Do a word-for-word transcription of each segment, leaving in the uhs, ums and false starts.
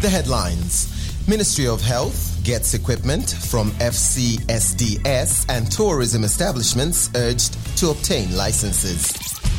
The headlines. Ministry of Health gets equipment from F C S D S and tourism establishments urged to obtain licenses.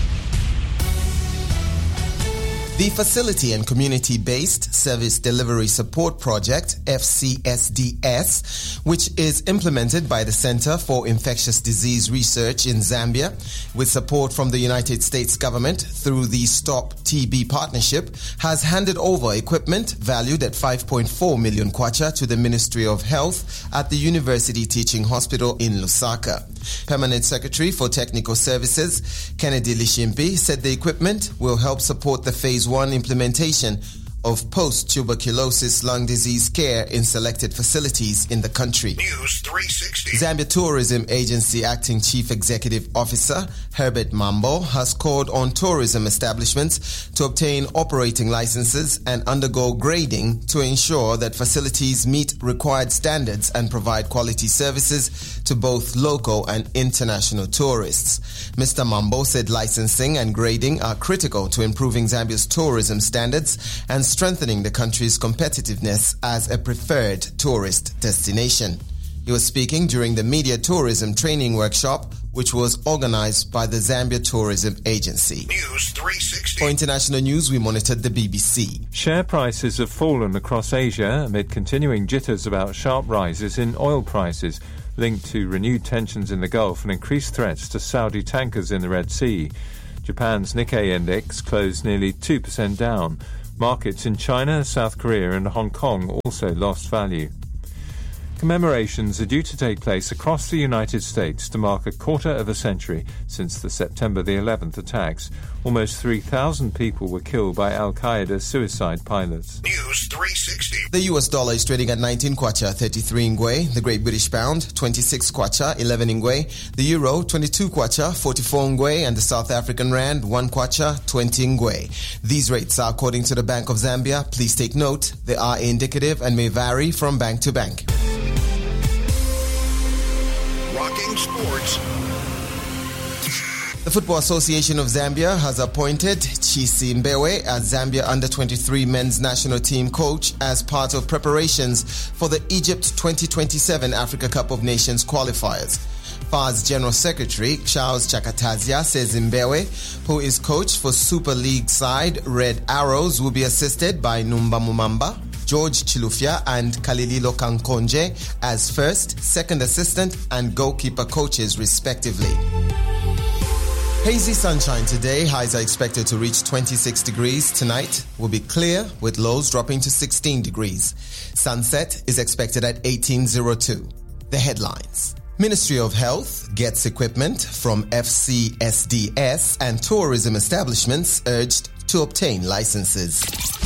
The Facility and Community-Based Service Delivery Support Project, F C S D S, which is implemented by the Center for Infectious Disease Research in Zambia, with support from the United States government through the Stop T B Partnership, has handed over equipment valued at five point four million kwacha to the Ministry of Health at the University Teaching Hospital in Lusaka. Permanent Secretary for Technical Services, Kennedy Lishimpi, said the equipment will help support the Phase one implementation of post-tuberculosis lung disease care in selected facilities in the country. News three sixty. Zambia Tourism Agency Acting Chief Executive Officer Herbert Mambo has called on tourism establishments to obtain operating licenses and undergo grading to ensure that facilities meet required standards and provide quality services to both local and international tourists. Mister Mambo said licensing and grading are critical to improving Zambia's tourism standards and strengthening the country's competitiveness as a preferred tourist destination. He was speaking during the Media Tourism Training Workshop, which was organized by the Zambia Tourism Agency. News three sixty. For international news, we monitored the B B C. Share prices have fallen across Asia amid continuing jitters about sharp rises in oil prices, linked to renewed tensions in the Gulf and increased threats to Saudi tankers in the Red Sea. Japan's Nikkei index closed nearly two percent down. Markets in China, South Korea and Hong Kong also lost value. Commemorations are due to take place across the United States to mark a quarter of a century since the September the eleventh attacks. Almost three thousand people were killed by Al-Qaeda suicide pilots. News three sixty. The U S dollar is trading at nineteen kwacha, thirty-three ngwe. The Great British Pound, twenty-six kwacha, eleven ngwe. The Euro, twenty-two kwacha, forty-four ngwe. And the South African Rand, one kwacha, twenty ngwe. These rates are according to the Bank of Zambia. Please take note, they are indicative and may vary from bank to bank. Rocking Sports. The Football Association of Zambia has appointed Chisi Mbewe as Zambia under twenty-three men's national team coach as part of preparations for the Egypt twenty twenty-seven Africa Cup of Nations qualifiers. F A R's General Secretary Charles Chakatazia says Mbewe, who is coach for Super League side Red Arrows, will be assisted by Numba Mumamba, George Chilufya and Kalililo Kankonje as first, second assistant and goalkeeper coaches respectively. Hazy sunshine today. Highs are expected to reach twenty-six degrees. Tonight will be clear with lows dropping to sixteen degrees. Sunset is expected at eighteen oh two. The headlines. Ministry of Health gets equipment from F C S D S and tourism establishments urged to obtain licenses.